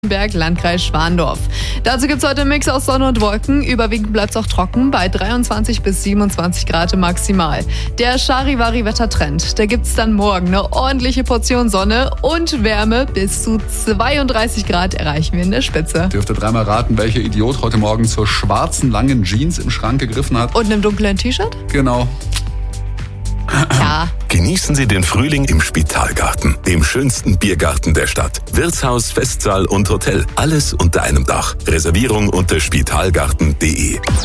Landkreis Schwandorf. Dazu gibt es heute einen Mix aus Sonne und Wolken. Überwiegend bleibt es auch trocken bei 23 bis 27 Grad maximal. Der Charivari-Wettertrend, da gibt es dann morgen eine ordentliche Portion Sonne und Wärme. Bis zu 32 Grad erreichen wir in der Spitze. Dürft ihr dreimal raten, welcher Idiot heute Morgen zur schwarzen, langen Jeans im Schrank gegriffen hat? Und einem dunklen T-Shirt? Genau. Ja. Genießen Sie den Frühling im Spitalgarten, dem schönsten Biergarten der Stadt. Wirtshaus, Festsaal und Hotel, alles unter einem Dach. Reservierung unter spitalgarten.de.